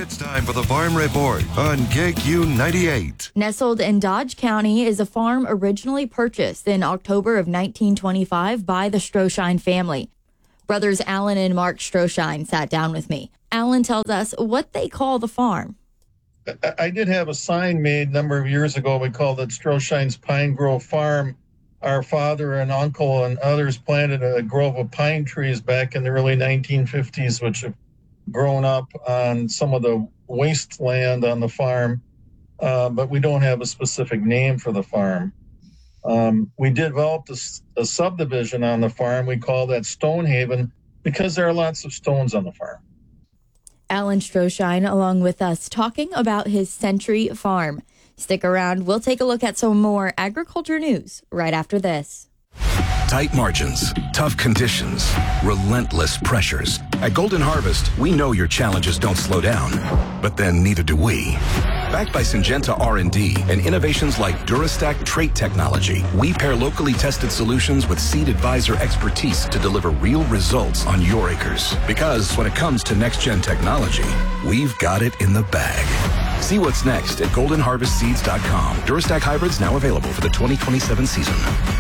It's time for the Farm Report on KQ 98. Nestled in Dodge County is a farm originally purchased in October of 1925 by the Stroschein family. Brothers Alan and Mark Stroschein sat down with me. Alan tells us what they call the farm. I did have a sign made a number of years ago. We called it Stroschein's Pine Grove Farm. Our father and uncle and others planted a grove of pine trees back in the early 1950s, which have grown up on some of the wasteland on the farm, but we don't have a specific name for the farm. We developed a subdivision on the farm. We call that Stonehaven because there are lots of stones on the farm. Alan Stroschein along with us talking about his Century Farm. Stick around. We'll take a look at some more agriculture news right after this. Tight margins, tough conditions, relentless pressures. At Golden Harvest, we know your challenges don't slow down, but then neither do we. Backed by Syngenta R&D and innovations like Durastack trait technology, we pair locally tested solutions with Seed Advisor expertise to deliver real results on your acres. Because when it comes to next-gen technology, we've got it in the bag. See what's next at goldenharvestseeds.com. Durastack hybrids now available for the 2027 season.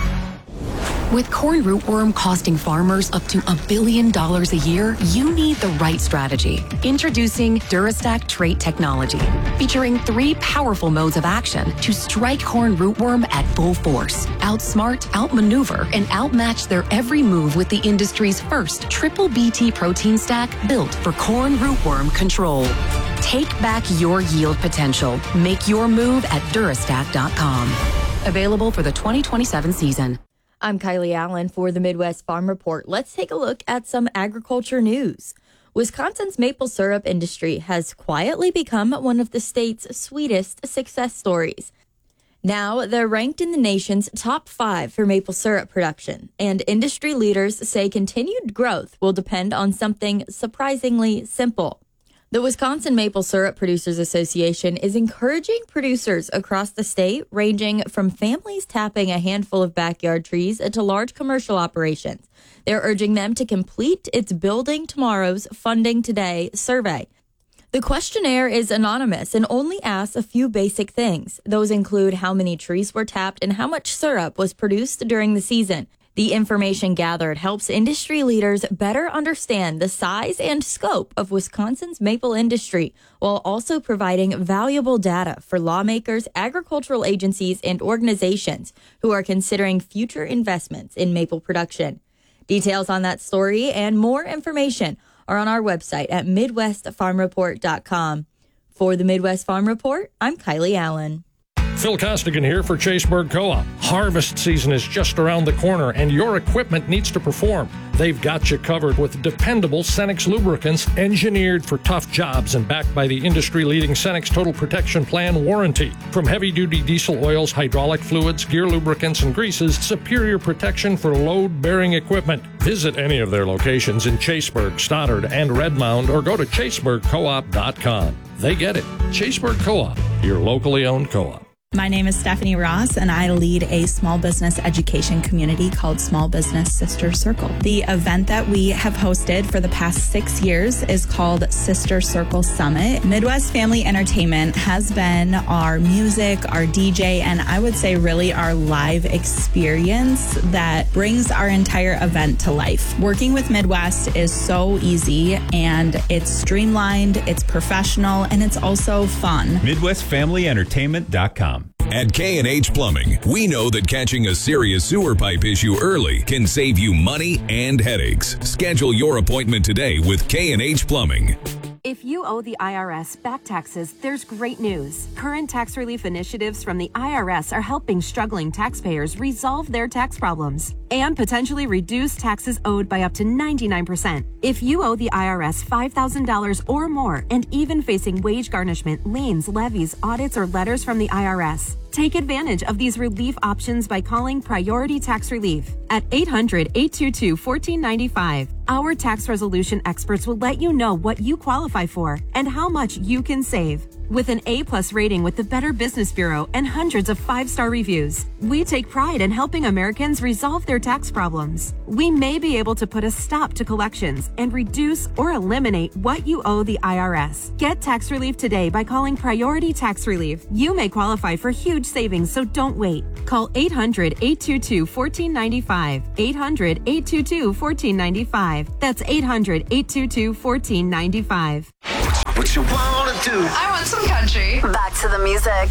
With corn rootworm costing farmers up to $1 billion a year, you need the right strategy. Introducing Durastack trait technology, featuring 3 powerful modes of action to strike corn rootworm at full force. Outsmart, outmaneuver, and outmatch their every move with the industry's first triple BT protein stack built for corn rootworm control. Take back your yield potential. Make your move at Durastack.com. Available for the 2027 season. I'm Kylie Allen for the Midwest Farm Report. Let's take a look at some agriculture news. Wisconsin's maple syrup industry has quietly become one of the state's sweetest success stories. Now they're ranked in the nation's top 5 for maple syrup production, and industry leaders say continued growth will depend on something surprisingly simple. The Wisconsin Maple Syrup Producers Association is encouraging producers across the state, ranging from families tapping a handful of backyard trees to large commercial operations. They're urging them to complete its Building Tomorrow's Funding Today survey. The questionnaire is anonymous and only asks a few basic things. Those include how many trees were tapped and how much syrup was produced during the season. The information gathered helps industry leaders better understand the size and scope of Wisconsin's maple industry, while also providing valuable data for lawmakers, agricultural agencies, and organizations who are considering future investments in maple production. Details on that story and more information are on our website at MidwestFarmReport.com. For the Midwest Farm Report, I'm Kylie Allen. Phil Costigan here for Chaseburg Co-op. Harvest season is just around the corner and your equipment needs to perform. They've got you covered with dependable Cenex lubricants engineered for tough jobs and backed by the industry-leading Cenex Total Protection Plan warranty. From heavy-duty diesel oils, hydraulic fluids, gear lubricants, and greases, superior protection for load-bearing equipment. Visit any of their locations in Chaseburg, Stoddard, and Red Mound or go to chaseburgcoop.com. They get it. Chaseburg Co-op, your locally owned co-op. My name is Stephanie Ross, and I lead a small business education community called Small Business Sister Circle. The event that we have hosted for the past 6 years is called Sister Circle Summit. Midwest Family Entertainment has been our music, our DJ, and I would say really our live experience that brings our entire event to life. Working with Midwest is so easy, and it's streamlined, it's professional, and it's also fun. MidwestFamilyEntertainment.com. At K&H Plumbing, we know that catching a serious sewer pipe issue early can save you money and headaches. Schedule your appointment today with K&H Plumbing. If you owe the IRS back taxes, there's great news. Current tax relief initiatives from the IRS are helping struggling taxpayers resolve their tax problems and potentially reduce taxes owed by up to 99%. If you owe the IRS $5,000 or more and even facing wage garnishment, liens, levies, audits, or letters from the IRS, take advantage of these relief options by calling Priority Tax Relief at 800-822-1495. Our tax resolution experts will let you know what you qualify for and how much you can save. With an A+ rating with the Better Business Bureau and hundreds of 5-star reviews, we take pride in helping Americans resolve their tax problems. We may be able to put a stop to collections and reduce or eliminate what you owe the IRS. Get tax relief today by calling Priority Tax Relief. You may qualify for huge savings, so don't wait. Call 800-822-1495. 800-822-1495. That's 800-822-1495. What you wanna do? I want some country. Back to the music.